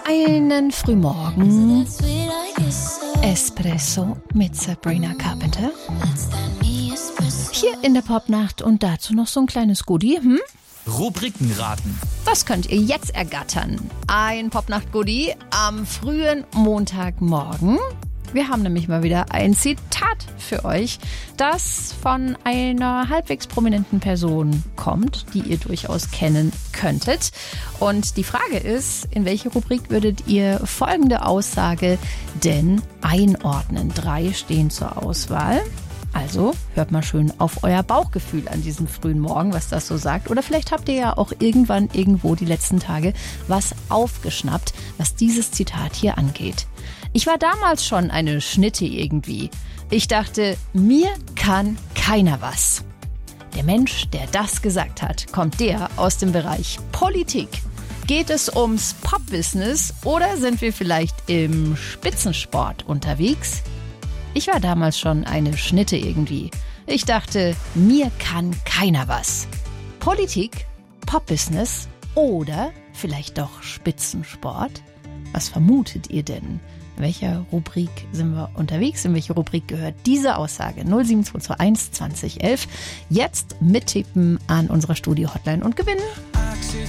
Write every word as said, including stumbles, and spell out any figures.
Einen Frühmorgen Espresso mit Sabrina Carpenter. Hier in der Popnacht und dazu noch so ein kleines Goodie. Hm? Rubrikenraten. Das könnt ihr jetzt ergattern. Ein Popnacht-Goodie am frühen Montagmorgen. Wir haben nämlich mal wieder ein Zitat für euch, das von einer halbwegs prominenten Person kommt, die ihr durchaus kennen könntet. Und die Frage ist, in welche Rubrik würdet ihr folgende Aussage denn einordnen? Drei stehen zur Auswahl. Also hört mal schön auf euer Bauchgefühl an diesem frühen Morgen, was das so sagt. Oder vielleicht habt ihr ja auch irgendwann irgendwo die letzten Tage was aufgeschnappt, was dieses Zitat hier angeht. Ich war damals schon eine Schnitte irgendwie. Ich dachte, mir kann keiner was. Der Mensch, der das gesagt hat, kommt der aus dem Bereich Politik. Geht es ums Pop-Business oder sind wir vielleicht im Spitzensport unterwegs? Ich war damals schon eine Schnitte irgendwie. Ich dachte, mir kann keiner was. Politik, Pop-Business oder vielleicht doch Spitzensport? Was vermutet ihr denn? In welcher Rubrik sind wir unterwegs? In welche Rubrik gehört diese Aussage? null sieben zwei zwei eins zwanzig elf. Jetzt mittippen an unserer Studio-Hotline und gewinnen.